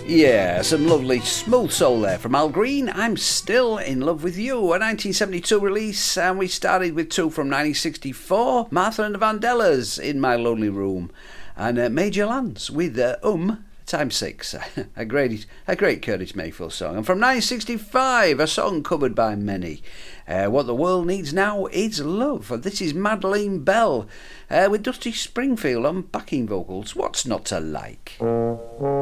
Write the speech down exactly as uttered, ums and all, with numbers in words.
Yeah, some lovely smooth soul there from Al Green. I'm Still in Love with You, a nineteen seventy-two release, and we started with two from nineteen sixty-four, Martha and the Vandellas, In My Lonely Room, and uh, Major Lance with uh, Um Time Six, a great, a great Curtis Mayfield song. And from nineteen sixty-five, a song covered by many, uh, What the World Needs Now Is Love. This is Madeleine Bell uh, with Dusty Springfield on backing vocals. What's not to like?